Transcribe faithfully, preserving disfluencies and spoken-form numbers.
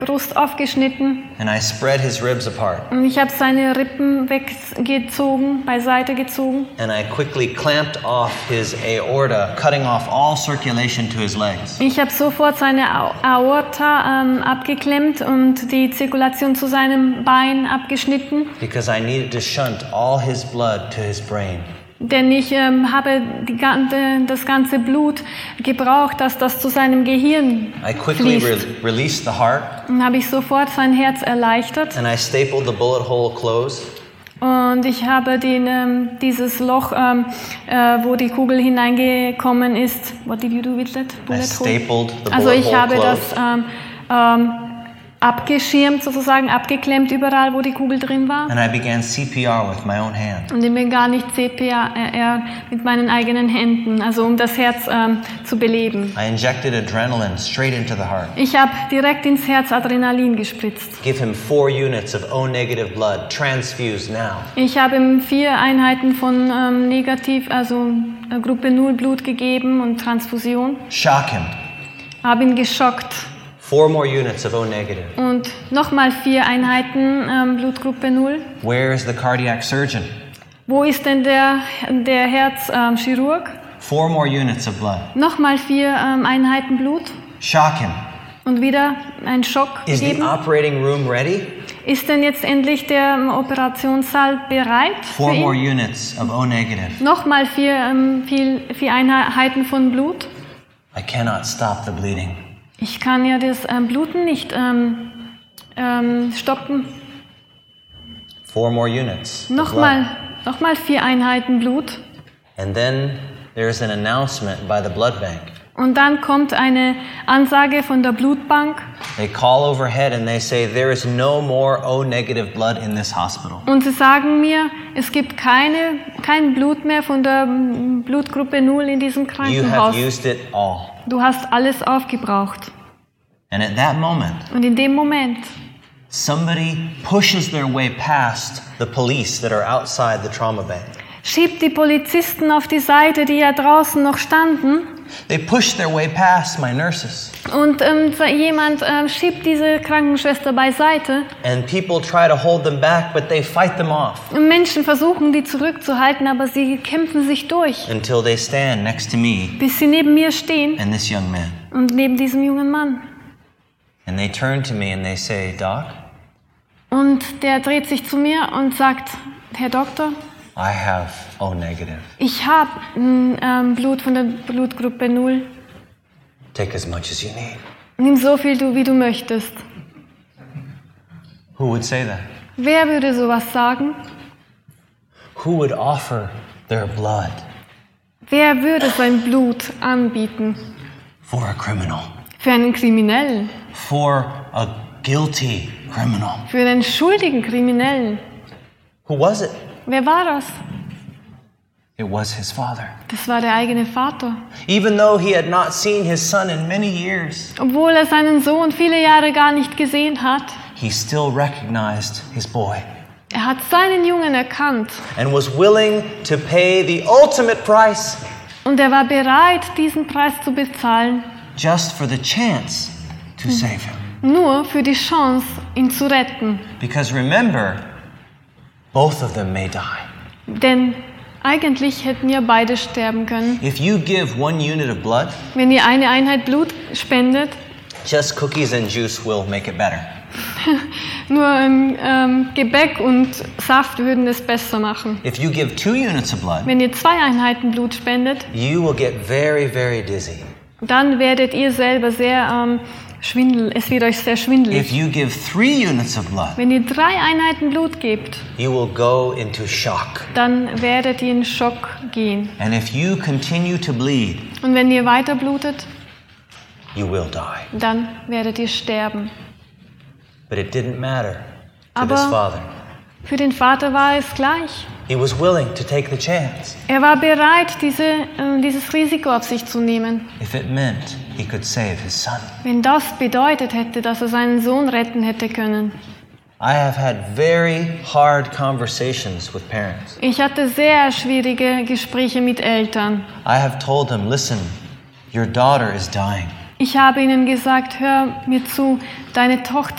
Brust aufgeschnitten. And I spread his ribs apart. Und ich habe seine Rippen weggezogen, beiseite gezogen. And I quickly clamped off his aorta, cutting off all circulation to his legs. Ich habe sofort seine Aorta ähm, abgeklemmt und die Zirkulation zu seinem Bein abgeschnitten. Because I needed to shunt all his blood to his brain. Denn ich ähm, habe die ganze, das ganze Blut gebraucht, dass das zu seinem Gehirn I quickly fließt. re- released the heart. Dann habe ich sofort sein Herz erleichtert. And I stapled the bullet hole closed. Und ich habe den, ähm, dieses Loch, ähm, äh, wo die Kugel hineingekommen ist. What did you do with that? I Bullet hole? stapled the bullet Also ich hole habe closed. das ähm, ähm, abgeschirmt sozusagen, abgeklemmt überall, wo die Kugel drin war. And I began C P R with my own hand. Und ich bin gar nicht C P R mit meinen eigenen Händen, also um das Herz ähm, zu beleben. I injected adrenaline straight into the heart. Ich habe direkt ins Herz Adrenalin gespritzt. Give him four units of O-negative blood, transfused now. Ich habe ihm vier Einheiten von ähm, Negativ, also äh, Gruppe null Blut gegeben und Transfusion. Shock him. Habe ihn geschockt. Four more units of O-negative. Und nochmal vier Einheiten ähm, Blutgruppe null. Where is the cardiac surgeon? Wo ist denn der, der Herzchirurg? Ähm, Four more units of blood. nochmal vier ähm, Einheiten Blut. Shock him. Und wieder ein Schock Is the gegeben. operating room ready? Ist denn jetzt endlich der ähm, Operationssaal bereit Four für more ihn? units of O-negative. Nochmal vier, ähm, viel, vier Einheiten von Blut. I cannot stop the bleeding. Ich kann ja das ähm, Bluten nicht ähm, ähm, stoppen. Four more units. of Nochmal, blood. nochmal vier Einheiten Blut. And then there's an announcement by the blood bank. Und dann kommt eine Ansage von der Blutbank. They call overhead and they say there is no more O-negative blood in this hospital. Und sie sagen mir, es gibt keine, kein Blut mehr von der mm, Blutgruppe null in diesem You Krankenhaus. have used it all. Du hast alles aufgebraucht. And at that moment, Und in dem Moment somebody pushes their way past the police that are outside the trauma bank. schiebt die Polizisten auf die Seite, die ja draußen noch standen. They push their way past my nurses. Und ähm, jemand ähm, schiebt diese Krankenschwester beiseite. And people try to hold them back, but they fight them off Und Menschen versuchen, die zurückzuhalten, aber sie kämpfen sich durch, until they stand next to me bis sie neben mir stehen and this young man. und neben diesem jungen Mann. And they turn to me and they say, Doc, Und der dreht sich zu mir und sagt, Herr Doktor, I have O-negative. ich habe ähm, Blut von der Blutgruppe null. Take as much as you need. Nimm so viel, du, wie du möchtest. Who would say that? Wer würde sowas sagen? Who would offer their blood Wer würde sein Blut anbieten for a criminal? für einen Kriminellen? For a guilty criminal? Für einen schuldigen Kriminellen? Who was it? Wer war das? It was his father. Das war der eigene Vater. Even though he had not seen his son in many years, Obwohl er seinen Sohn viele Jahre gar nicht gesehen hat, he still recognized his boy er hat seinen Jungen erkannt and was willing to pay the ultimate price und er war bereit, diesen Preis zu bezahlen, just for the chance to save him. nur für die Chance, ihn zu retten. Because remember, both of them may die. Denn eigentlich hätten ja beide sterben können. If you give one unit of blood, Wenn ihr eine Einheit Blut spendet, just cookies and juice will make it better. nur ähm, ähm, Gebäck und Saft würden es besser machen. If you give two units of blood, Wenn ihr zwei Einheiten Blut spendet, you will get very, very dizzy. dann werdet ihr selber sehr ähm, schwindel. Es wird euch sehr If schwindelig. you give three units of blood, Wenn ihr drei Einheiten Blut gebt, you will go into shock. dann werdet ihr in Schock gehen. And if you continue to bleed, Und wenn ihr weiter blutet, you will die. dann werdet ihr sterben. But it didn't matter to Aber- this father. Für den Vater war es gleich. He was willing to take the chance Er war bereit, diese, äh, dieses Risiko auf sich zu nehmen. if it meant he could save his son. Wenn das bedeutet hätte, dass er seinen Sohn retten hätte können. I have had very hard conversations with parents. Ich hatte sehr schwierige Gespräche mit Eltern. I have told them, listen, your daughter is dying. Ich habe ihnen gesagt, hör mir zu, deine Tochter